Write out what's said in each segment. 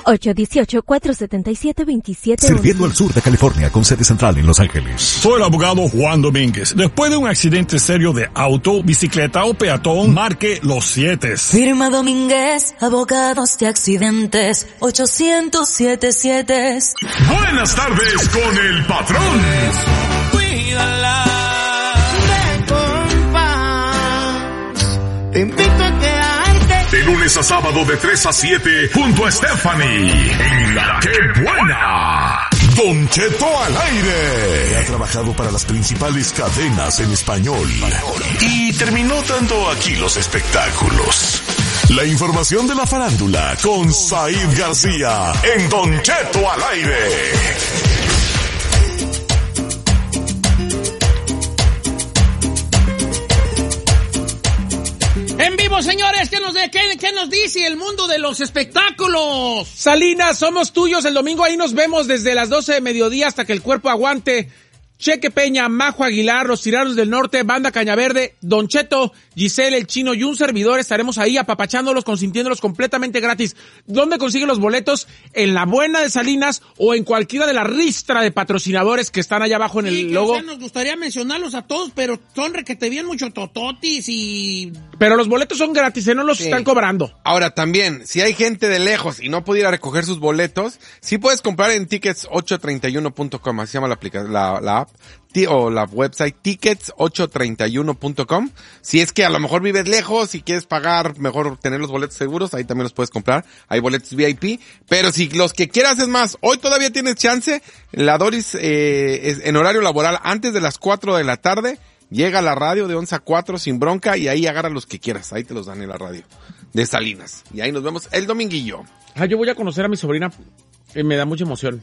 818-477-2711. Sirviendo al sur de California con sede central en Los Ángeles. Soy el abogado Juan Domínguez. Después de un accidente serio de auto, bicicleta o peatón, marque los 7. Firma Domínguez, abogados de accidentes, 800-77. Buenas tardes con el patrón. Cuídala, me compas. Te invito a quedarte. De lunes a sábado de 3 a 7 junto a Stephanie en La Que Buena. Don Cheto al aire. Ha trabajado para las principales cadenas en español. Y terminó dando aquí los espectáculos. La información de la farándula con Said García en Don Cheto al aire. En vivo, señores, ¿qué nos dice el mundo de los espectáculos? Salinas, somos tuyos. El domingo ahí nos vemos desde las 12 de mediodía hasta que el cuerpo aguante. Cheque Peña, Majo Aguilar, Los Tiranos del Norte, Banda Cañaverde, Don Cheto, Giselle, El Chino y un servidor estaremos ahí apapachándolos, consintiéndolos completamente gratis. ¿Dónde consiguen los boletos? En La Buena de Salinas o en cualquiera de la ristra de patrocinadores que están allá abajo en el logo. O sea, nos gustaría mencionarlos a todos, pero son requete bien mucho tototis y... Pero los boletos son gratis, no los están cobrando. Ahora también, si hay gente de lejos y no pudiera recoger sus boletos, sí puedes comprar en tickets831.com, así se llama la app. O la website tickets831.com. Si es que a lo mejor vives lejos y quieres pagar, mejor tener los boletos seguros, ahí también los puedes comprar. Hay boletos VIP. Pero si los que quieras es más, hoy todavía tienes chance. La Doris es en horario laboral antes de las 4 de la tarde. Llega a la radio de 11 a 4 sin bronca y ahí agarra los que quieras. Ahí te los dan en la radio de Salinas. Y ahí nos vemos el dominguillo. Yo voy a conocer a mi sobrina. Me da mucha emoción.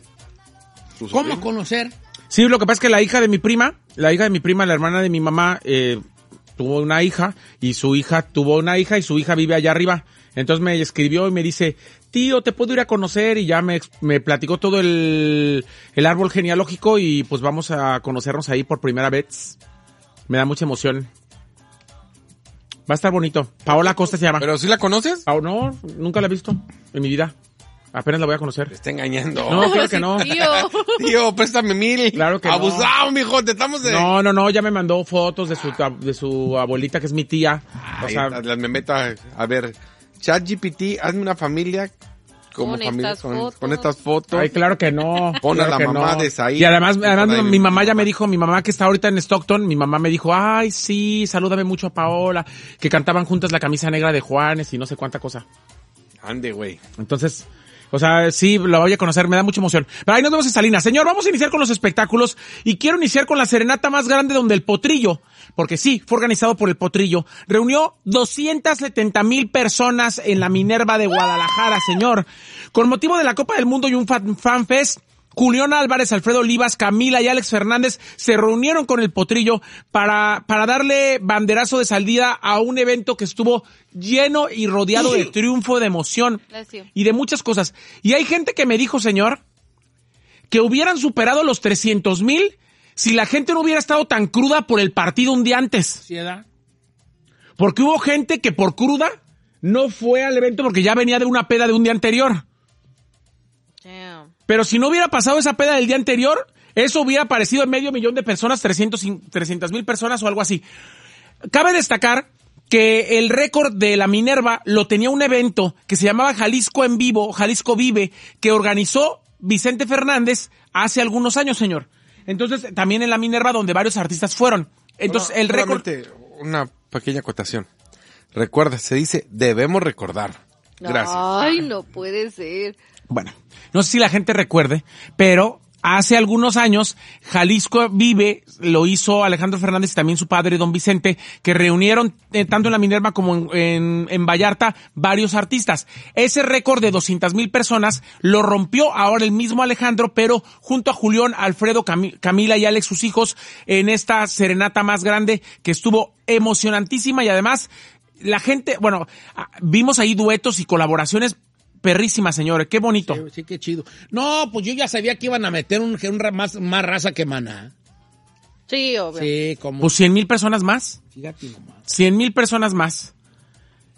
¿Cómo conocer? Sí, lo que pasa es que la hija de mi prima, la hermana de mi mamá, tuvo una hija y su hija tuvo una hija y su hija vive allá arriba. Entonces me escribió y me dice, tío, ¿te puedo ir a conocer? Y ya me platicó todo el árbol genealógico y pues vamos a conocernos ahí por primera vez. Me da mucha emoción. Va a estar bonito. Paola Costa se llama. ¿Pero sí la conoces? No, nunca la he visto en mi vida. Apenas la voy a conocer. Te está engañando. No, claro que no. Tío, préstame 1,000. Claro que abusado, mijo, te estamos de... No, ya me mandó fotos de su abuelita, que es mi tía. Ay, o sea, me meto a ver, ChatGPT, hazme una familia como familia con estas fotos. Ay, claro que no. Pon claro a la mamá de Said. Y además mi mamá ya me dijo, mi mamá que está ahorita en Stockton, mi mamá me dijo, ay, sí, salúdame mucho a Paola, que cantaban juntas La Camisa Negra de Juanes y no sé cuánta cosa. Ande, güey. Entonces... O sea, sí, la voy a conocer, me da mucha emoción. Pero ahí nos vemos en Salinas. Señor, vamos a iniciar con los espectáculos y quiero iniciar con la serenata más grande donde el Potrillo, porque sí, fue organizado por el Potrillo, reunió 270,000 personas en la Minerva de Guadalajara, señor. Con motivo de la Copa del Mundo y un Fan Fest, Julián Álvarez, Alfredo Olivas, Camila y Alex Fernández se reunieron con el Potrillo para darle banderazo de salida a un evento que estuvo lleno y rodeado de triunfo, de emoción y de muchas cosas. Y hay gente que me dijo, señor, que hubieran superado los 300,000 si la gente no hubiera estado tan cruda por el partido un día antes. ¿Sí, edad? Porque hubo gente que por cruda no fue al evento porque ya venía de una peda de un día anterior. Pero si no hubiera pasado esa peda del día anterior, eso hubiera aparecido en 500,000 de personas, 300,000 personas o algo así. Cabe destacar que el récord de la Minerva lo tenía un evento que se llamaba Jalisco en Vivo, Jalisco Vive, que organizó Vicente Fernández hace algunos años, señor. Entonces, también en la Minerva, donde varios artistas fueron. Entonces, el récord... Una pequeña acotación. Recuerda, se dice, debemos recordar. Gracias. Ay, no puede ser. Bueno, no sé si la gente recuerde, pero hace algunos años Jalisco Vive lo hizo Alejandro Fernández y también su padre, don Vicente, que reunieron tanto en la Minerva como en Vallarta varios artistas. Ese récord de 200,000 personas lo rompió ahora el mismo Alejandro, pero junto a Julián, Alfredo, Camila y Alex, sus hijos, en esta serenata más grande que estuvo emocionantísima y además la gente, bueno, vimos ahí duetos y colaboraciones perrísima, señores, qué bonito. Sí, qué chido. No, pues yo ya sabía que iban a meter más raza que Maná. Sí, obvio. Sí, como... Pues 100,000 personas más. Fíjate nomás. 100,000 personas más.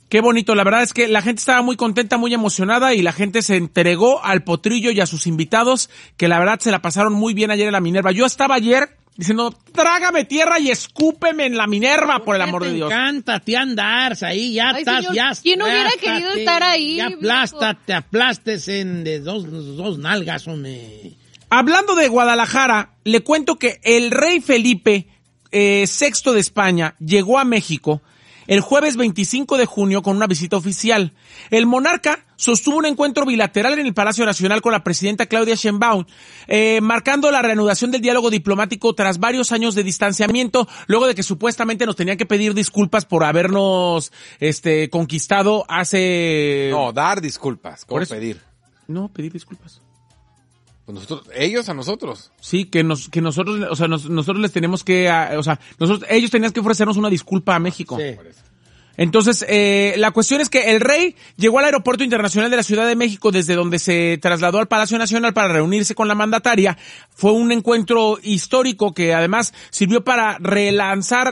Qué bonito, la verdad es que la gente estaba muy contenta, muy emocionada y la gente se entregó al Potrillo y a sus invitados, que la verdad se la pasaron muy bien ayer en la Minerva. Yo estaba ayer diciendo, trágame tierra y escúpeme en la Minerva, por el amor de Dios. Te encanta, te andar ahí, ya Ay, estás, señor, ya. ¿quién hubiera querido estar ahí? Ya aplástate, aplastes en de dos nalgas, hombre. Hablando de Guadalajara, le cuento que el rey Felipe VI de España llegó a México el jueves 25 de junio con una visita oficial. El monarca sostuvo un encuentro bilateral en el Palacio Nacional con la presidenta Claudia Sheinbaum, marcando la reanudación del diálogo diplomático tras varios años de distanciamiento, luego de que supuestamente nos tenían que pedir disculpas por habernos conquistado hace... No, dar disculpas. ¿Cómo pedir? No, pedir disculpas. Pues nosotros, ellos a nosotros. Sí, que nosotros, o sea, nosotros les tenemos que, ellos tenían que ofrecernos una disculpa a México. Sí. Entonces, la cuestión es que el rey llegó al Aeropuerto Internacional de la Ciudad de México, desde donde se trasladó al Palacio Nacional para reunirse con la mandataria. Fue un encuentro histórico que además sirvió para reenlazar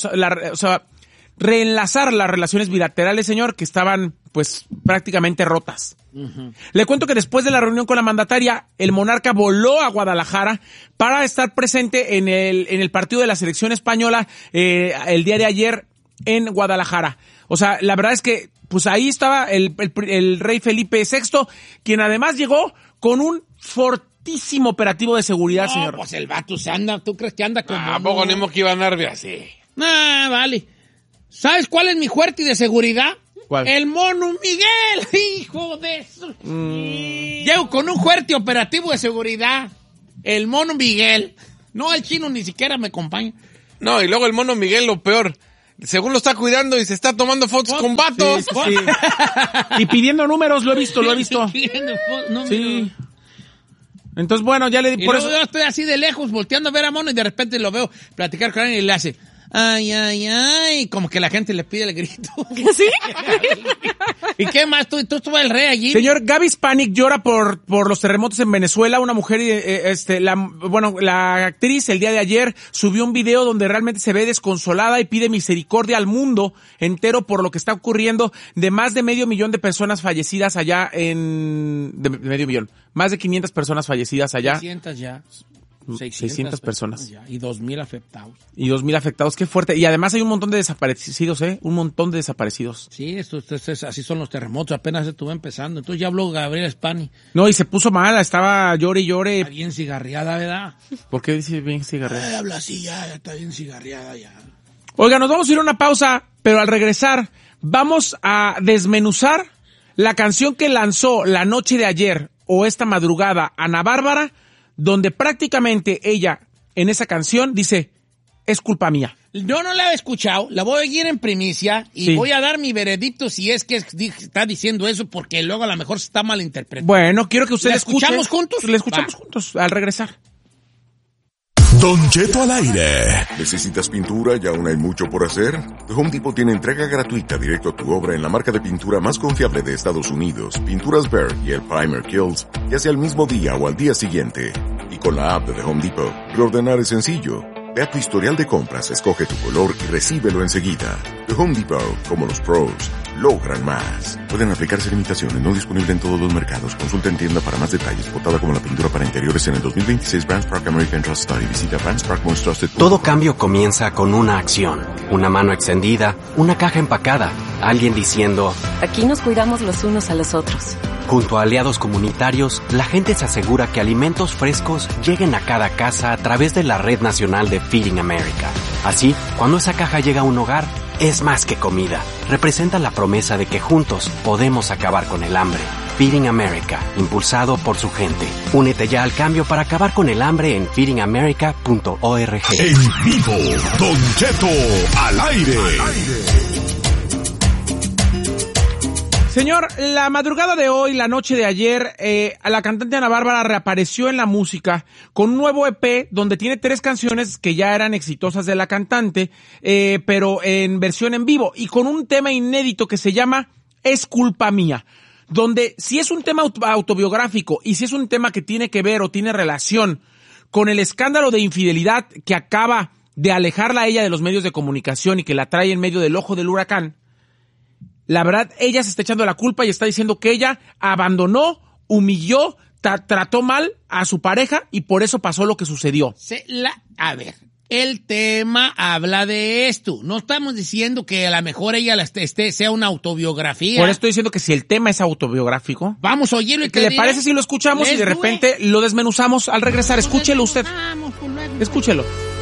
las relaciones bilaterales, señor, que estaban pues prácticamente rotas. Uh-huh. Le cuento que después de la reunión con la mandataria, el monarca voló a Guadalajara para estar presente en el partido de la selección española el día de ayer en Guadalajara. O sea, la verdad es que pues ahí estaba el rey Felipe VI, quien además llegó con un fortísimo operativo de seguridad, no, señor. Pues el vato se anda, ¿tú crees que anda como? ¿A poco ni que iba a andar así? Ah, vale. ¿Sabes cuál es mi fuerte de seguridad? ¿Cuál? El mono Miguel, hijo de eso. Llego con un fuerte operativo de seguridad. El mono Miguel. No, el chino ni siquiera me acompaña. No, y luego el mono Miguel, lo peor. Según lo está cuidando y se está tomando fotos con vatos. Sí. Y pidiendo números, lo he visto. Sí. Entonces, bueno, ya le di por eso. Yo estoy así de lejos, volteando a ver a mono y de repente lo veo platicar con alguien y le hace... Ay, ay, ay, como que la gente le pide el grito. ¿Sí? ¿Y qué más? ¿Tú estuvo el rey allí? Señor, Gaby Spanik llora por los terremotos en Venezuela. Una mujer, la actriz el día de ayer subió un video donde realmente se ve desconsolada y pide misericordia al mundo entero por lo que está ocurriendo, de más de 500,000 de personas fallecidas allá más de 500 personas fallecidas allá. 600 ya. 600 personas. Ya, y 2,000 afectados. Y 2,000 afectados, qué fuerte. Y además hay un montón de desaparecidos, un montón de desaparecidos. Sí, así son los terremotos, apenas estuvo empezando. Entonces ya habló Gabriela Spani. No, y se puso mala, estaba llore y llore. Está bien cigarriada, ¿verdad? ¿Por qué dice bien cigarriada? Habla así ya está bien cigarriada ya. Oiga, nos vamos a ir a una pausa, pero al regresar vamos a desmenuzar la canción que lanzó la noche de ayer o esta madrugada Ana Bárbara, donde prácticamente ella, en esa canción, dice, es culpa mía. Yo no la he escuchado, la voy a ir en primicia y voy a dar mi veredicto si es que está diciendo eso, porque luego a lo mejor se está malinterpretando. Bueno, quiero que usted ¿La escuche. escuchamos juntos? La escuchamos juntos, al regresar. Don Cheto al aire. ¿Necesitas pintura y aún hay mucho por hacer? The Home Depot tiene entrega gratuita directo a tu obra en la marca de pintura más confiable de Estados Unidos, Pinturas Behr y el Primer Kills, ya sea el mismo día o al día siguiente. Y con la app de The Home Depot, reordenar es sencillo. Ve a tu historial de compras, escoge tu color y recíbelo enseguida. The Home Depot, como los pros, logran más. Pueden aplicarse limitaciones, no disponible en todos los mercados. Consulta en tienda para más detalles. Votada como la pintura para interiores en el 2026 Vans Park American Trust Study. Visita Vans Park Most Trusted. Todo cambio comienza con una acción. Una mano extendida, una caja empacada, alguien diciendo... Aquí nos cuidamos los unos a los otros. Junto a aliados comunitarios, la gente se asegura que alimentos frescos lleguen a cada casa a través de la Red Nacional de Feeding America. Así, cuando esa caja llega a un hogar, es más que comida. Representa la promesa de que juntos podemos acabar con el hambre. Feeding America, impulsado por su gente. Únete ya al cambio para acabar con el hambre en feedingamerica.org. En vivo, Don Cheto al aire. Señor, la madrugada de hoy, la noche de ayer, la cantante Ana Bárbara reapareció en la música con un nuevo EP donde tiene 3 canciones que ya eran exitosas de la cantante, pero en versión en vivo y con un tema inédito que se llama Es culpa mía, donde si es un tema autobiográfico y si es un tema que tiene que ver o tiene relación con el escándalo de infidelidad que acaba de alejarla a ella de los medios de comunicación y que la trae en medio del ojo del huracán, La verdad, ella se está echando la culpa y está diciendo que ella abandonó, humilló, trató mal a su pareja y por eso pasó lo que sucedió. A ver, el tema habla de esto. No estamos diciendo que a lo mejor ella sea una autobiografía. Por eso estoy diciendo que si el tema es autobiográfico. Vamos a oírlo. ¿Qué le parece si lo escuchamos y de repente lo desmenuzamos al regresar? Escúchelo usted. Escúchelo.